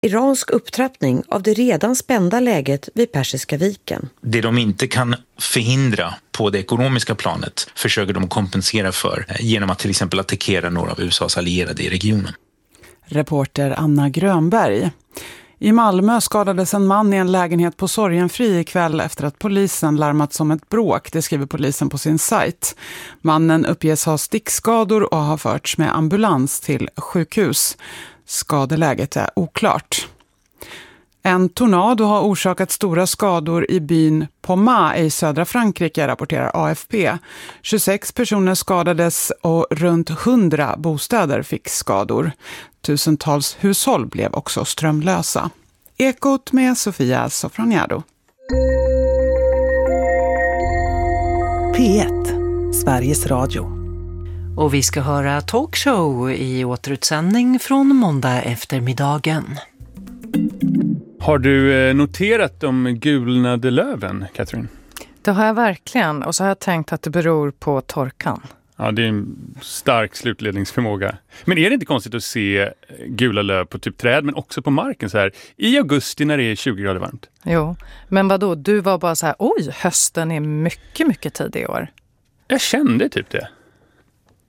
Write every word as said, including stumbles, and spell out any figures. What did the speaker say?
iransk upptrappning av det redan spända läget vid Persiska viken. Det de inte kan förhindra på det ekonomiska planet försöker de kompensera för genom att till exempel attackera några av U S A:s allierade i regionen. Reporter Anna Grönberg. I Malmö skadades en man i en lägenhet på Sorgenfri ikväll efter att polisen larmat om ett bråk, det skriver polisen på sin sajt. Mannen uppges ha stickskador och har förts med ambulans till sjukhus. Skadeläget är oklart. En tornado har orsakat stora skador i byn Pomma i södra Frankrike, rapporterar A F P. tjugosex personer skadades och runt hundra bostäder fick skador. Tusentals hushåll blev också strömlösa. Ekot med Sofia Sofroniado. P ett, Sveriges Radio. Och vi ska höra talkshow i återutsändning från måndag eftermiddagen. Har du noterat de gulnade löven, Katrin? Det har jag verkligen, och så har jag tänkt att det beror på torkan. Ja, det är en stark slutledningsförmåga. Men är det inte konstigt att se gula löv på typ träd, men också på marken så här i augusti när det är tjugo grader varmt? Jo, men vadå? Du var bara så här, oj, hösten är mycket, mycket tidig i år. Jag kände typ det.